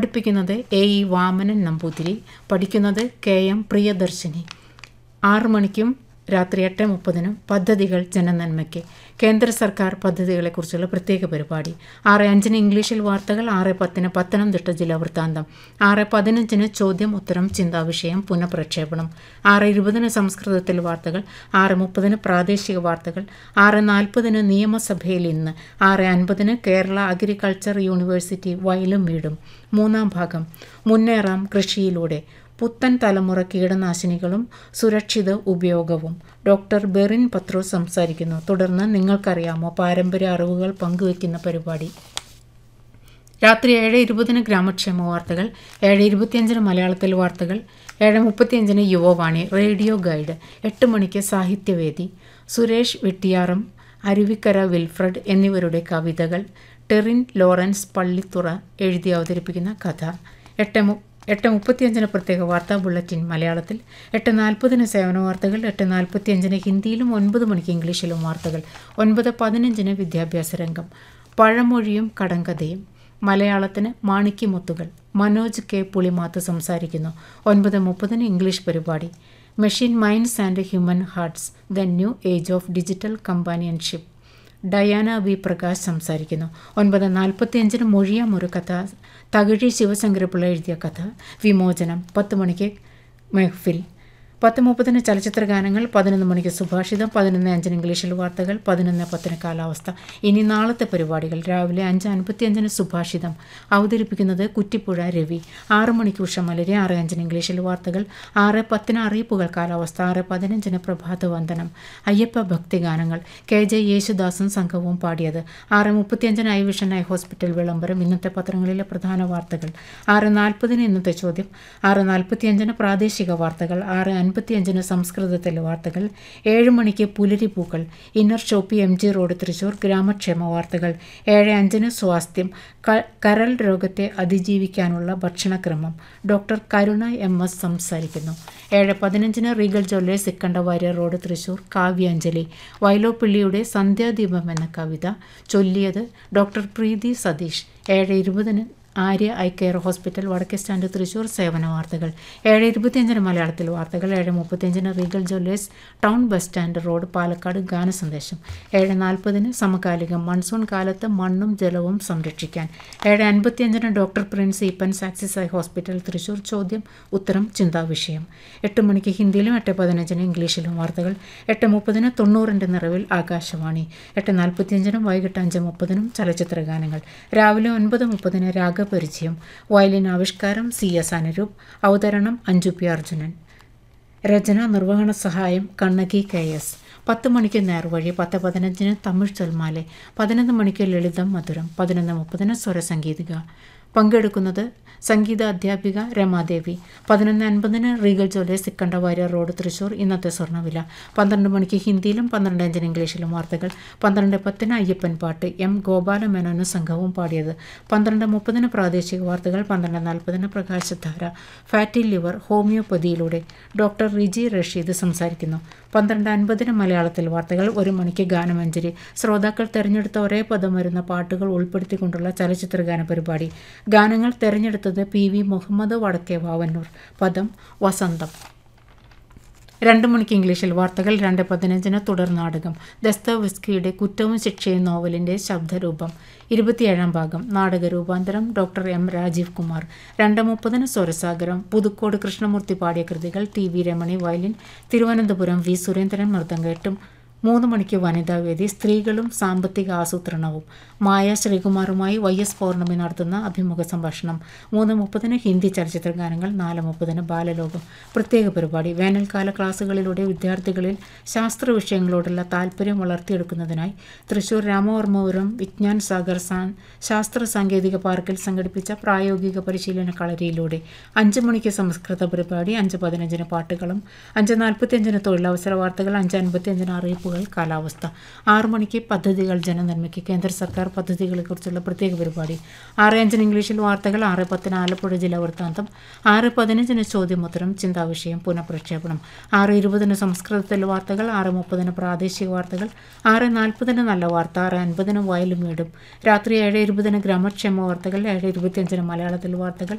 അവതരിപ്പിക്കുന്നത് A.E. വാമനൻ നമ്പൂതിരി. പഠിക്കുന്നത് KM Priyadarshini. 6 മണിക്കും രാത്രി 8:30 പദ്ധതികൾ ജനനന്മയ്ക്ക്. കേന്ദ്ര സർക്കാർ പദ്ധതികളെക്കുറിച്ചുള്ള പ്രത്യേക പരിപാടി. 6:05 ഇംഗ്ലീഷിൽ വാർത്തകൾ. 6:10 പത്തനംതിട്ട ജില്ലാ വൃത്താന്തം. 6:15 ചോദ്യം ഉത്തരം ചിന്താവിഷയം പുനഃപ്രക്ഷേപണം. 6:20 സംസ്കൃതത്തിൽ വാർത്തകൾ. 6:30 പ്രാദേശിക വാർത്തകൾ. 6:40 നിയമസഭയിൽ ഇന്ന്. 6:50 കേരള അഗ്രികൾച്ചർ യൂണിവേഴ്സിറ്റി വയലും വീടും. 3-ാം ഭാഗം. മുന്നേറാം കൃഷിയിലൂടെ. പുത്തൻ തലമുറ കീടനാശിനികളും സുരക്ഷിത ഉപയോഗവും. ഡോക്ടർ ബെറിൻ പത്രോസ് സംസാരിക്കുന്നു. തുടർന്ന് നിങ്ങൾക്കറിയാമോ പാരമ്പര്യ അറിവുകൾ പങ്കുവയ്ക്കുന്ന പരിപാടി. രാത്രി 7:20 ഗ്രാമക്ഷേമ വാർത്തകൾ. 7:25 മലയാളത്തിൽ വാർത്തകൾ. 7:35 യുവവാണി റേഡിയോ ഗൈഡ്. 8 മണിക്ക് സാഹിത്യവേദി. സുരേഷ് വെട്ടിയാറും അരുവിക്കര വിൽഫ്രഡ് എന്നിവരുടെ കവിതകൾ ടെറിൻ ലോറൻസ് പള്ളിത്തുറ എഴുതി അവതരിപ്പിക്കുന്ന കഥ. 8:35 പ്രത്യേക വാർത്താ ബുള്ളറ്റിൻ മലയാളത്തിൽ. 8:40 സേവന വാർത്തകൾ. 8:45 ഹിന്ദിയിലും 9 മണിക്ക് ഇംഗ്ലീഷിലും വാർത്തകൾ. 9:15 വിദ്യാഭ്യാസ രംഗം. പഴമൊഴിയും കടങ്കഥയും. മലയാളത്തിന് മാണിക്യമുത്തുകൾ. മനോജ് കെ പുളിമാത്ത് സംസാരിക്കുന്നു. 9:30 ഇംഗ്ലീഷ് പരിപാടി. Machine minds and human hearts the new age of digital companionship. Diana V Prakash സംസാരിക്കുന്നു. 9:45 മൊഴിയാം ഒരു കഥ. തകഴി ശിവശങ്കരപിള്ള എഴുതിയ കഥ വിമോചനം. 10 മണിക്ക് മെഹ്ഫിൽ. 10:30 ചലച്ചിത്ര ഗാനങ്ങൾ. 11 മണിക്ക് സുഭാഷിതം. 11:05 ഇംഗ്ലീഷിൽ വാർത്തകൾ. 11:10 കാലാവസ്ഥ. ഇനി നാളത്തെ പരിപാടികൾ. രാവിലെ 5:55 സുഭാഷിതം അവതരിപ്പിക്കുന്നത് കുറ്റിപ്പുഴ രവി. 6 മണിക്ക് ഉഷമലരി. 6:05 ഇംഗ്ലീഷിൽ വാർത്തകൾ. 6:10 അറിയിപ്പുകൾ കാലാവസ്ഥ. 6:15 പ്രഭാതവന്ദനം. അയ്യപ്പ ഭക്തിഗാനങ്ങൾ. KJ യേശുദാസും സംഘവും പാടിയത്. 6:35 ഐ വിഷൻ ഐ ഹോസ്പിറ്റൽ വിളംബരം. ഇന്നത്തെ പത്രങ്ങളിലെ പ്രധാന വാർത്തകൾ. 6:40 ഇന്നത്തെ ചോദ്യം. 6:45 പ്രാദേശിക വാർത്തകൾ. 6:55 സംസ്കൃതത്തിലെ വാർത്തകൾ. 7 മണിക്ക് പുലരിപ്പൂക്കൾ. Inner Shopee MG road Thrissur ഗ്രാമക്ഷേമ വാർത്തകൾ. 7:05 സ്വാസ്ഥ്യം. കരൾ രോഗത്തെ അതിജീവിക്കാനുള്ള ഭക്ഷണക്രമം. ഡോക്ടർ കരുണ MS സംസാരിക്കുന്നു. 7:15 Regal Jewellers Sikkanda Variyar road Thrissur Kavyanjali. വൈലോപ്പിള്ളിയുടെ സന്ധ്യാദീപം എന്ന കവിത ചൊല്ലിയത് ഡോക്ടർ പ്രീതി Satheesh. 7:20 Arya eye care hospital വടക്കേ സ്റ്റാൻഡ് തൃശൂർ സേവന വാർത്തകൾ. 7:25 മലയാളത്തിൽ വാർത്തകൾ. 7:35 Regal Jewellers town bus stand road Palakkad ഗാനസന്ദേശം. 7:40 സമകാലികം. മൺസൂൺ കാലത്ത് മണ്ണും ജലവും സംരക്ഷിക്കാൻ. 7:55 doctor Prince Eappen's axis eye hospital Thrissur ചോദ്യം ഉത്തരം ചിന്താവിഷയം. 8 മണിക്ക് ഹിന്ദിയിലും 8:15 ഇംഗ്ലീഷിലും വാർത്തകൾ. 8:30 90ന്റെ നിറവിൽ ആകാശവാണി. 8:45 വൈകിട്ട് 5:30 ചലച്ചിത്ര ഗാനങ്ങൾ. രാവിലെ 9:30 രാഗപരിചയം. വയലിൻ ആവിഷ്കാരം CS അനുരൂപ്. അവതരണം അഞ്ജു P. അർജുനൻ. രചന നിർവഹണ സഹായം കണ്ണകി KS. 10 മണിക്ക് നേർവഴി. 10:15 തമിഴ് ചൊൽമാലെ. 11 മണിക്ക് ലളിതം മധുരം. 11:30 സ്വരസംഗീതിക. പങ്കെടുക്കുന്നത് സംഗീത അധ്യാപിക Ramadevi. 11:50 Regal Jewellers Sikkanda Variyar road Thrissur ഇന്നത്തെ സ്വർണ്ണവില. 12 മണിക്ക് ഹിന്ദിയിലും 12:05 ഇംഗ്ലീഷിലും വാർത്തകൾ. 12:10 അയ്യപ്പൻ പാട്ട് M. ഗോപാലമേനോനും സംഘവും പാടിയത്. 12:30 പ്രാദേശിക വാർത്തകൾ. 12:40 പ്രകാശധാര. Fatty liver ഹോമിയോപ്പതിയിലൂടെ. Doctor Riji Rasheed സംസാരിക്കുന്നു. 12:50 മലയാളത്തിൽ വാർത്തകൾ. 1 മണിക്ക് ഗാനമഞ്ജരി. ശ്രോതാക്കൾ തെരഞ്ഞെടുത്ത ഒരേ പദം വരുന്ന പാട്ടുകൾ ഉൾപ്പെടുത്തിക്കൊണ്ടുള്ള ചലച്ചിത്ര ഗാന പരിപാടി. ഗാനങ്ങൾ തെരഞ്ഞെടുത്തത് PV മുഹമ്മദ് വടക്കേ വാവന്നൂർ. പദം വസന്തം. 2 മണിക്ക് ഇംഗ്ലീഷിൽ വാർത്തകൾ. 2:15 തുടർ നാടകം. ദസ്തവസ്കിയുടെ കുറ്റവും ശിക്ഷയും നോവലിൻ്റെ ശബ്ദരൂപം. 27-ാം ഭാഗം. നാടക രൂപാന്തരം ഡോക്ടർ M. രാജീവ് കുമാർ. 2:30 സ്വരസാഗരം. പുതുക്കോട് കൃഷ്ണമൂർത്തി പാടിയ കൃതികൾ. TV Ramani violin. Thiruvananthapuram V. Surendran mridangam. 3 മണിക്ക് വനിതാവേദി. സ്ത്രീകളും സാമ്പത്തിക ആസൂത്രണവും. മായ ശ്രീകുമാറുമായി YS പൗർണമി നടത്തുന്ന അഭിമുഖ സംഭാഷണം. 3:30 ഹിന്ദി ചലച്ചിത്ര ഗാനങ്ങൾ. 4:30 ബാലലോകം പ്രത്യേക പരിപാടി. വേനൽക്കാല ക്ലാസുകളിലൂടെ വിദ്യാർത്ഥികളിൽ ശാസ്ത്ര വിഷയങ്ങളോടുള്ള താല്പര്യം വളർത്തിയെടുക്കുന്നതിനായി തൃശൂർ രാമവർമ്മപുരം വിജ്ഞാൻ സാഗർ ശാസ്ത്ര സാങ്കേതിക പാർക്കിൽ സംഘടിപ്പിച്ച പ്രായോഗിക പരിശീലന കളരിയിലൂടെ. 5 മണിക്ക് സംസ്കൃത പരിപാടി. 5:15 പാട്ടുകളും. 5:45 തൊഴിലവസര വാർത്തകൾ. 5:55 അറിയിപ്പുകൾ കാലാവസ്ഥ. 6 മണിക്ക് പദ്ധതികൾ ജനനന്മയ്ക്ക്. കേന്ദ്ര സർക്കാർ പദ്ധതികളെക്കുറിച്ചുള്ള പ്രത്യേക പരിപാടി. 6:05 ഇംഗ്ലീഷിൽ വാർത്തകൾ. 6:10 ആലപ്പുഴ ജില്ലാ വൃത്താന്തം. 6:15 ചോദ്യമുത്തരം ചിന്താവിഷയം പുനഃപ്രക്ഷേപണം. 6:20 സംസ്കൃതത്തിൽ വാർത്തകൾ. 6:30 പ്രാദേശിക വാർത്തകൾ. 6:40 നല്ല വാർത്ത. 6:50 വയലും വീടും. രാത്രി 7:20 ഗ്രാമക്ഷേമ വാർത്തകൾ. 7:25 മലയാളത്തിൽ വാർത്തകൾ.